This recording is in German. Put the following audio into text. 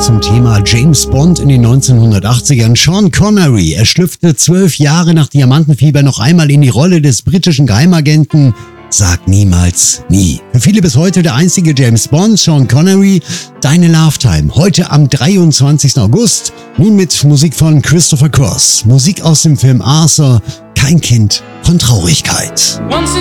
zum Thema James Bond in den 1980ern. Sean Connery, er schlüpfte 12 Jahre nach Diamantenfieber noch einmal in die Rolle des britischen Geheimagenten. Sag niemals nie. Für viele bis heute der einzige James Bond, Sean Connery, Deine Lifetime. Heute am 23. August, nun mit Musik von Christopher Cross. Musik aus dem Film Arthur, kein Kind von Traurigkeit. Once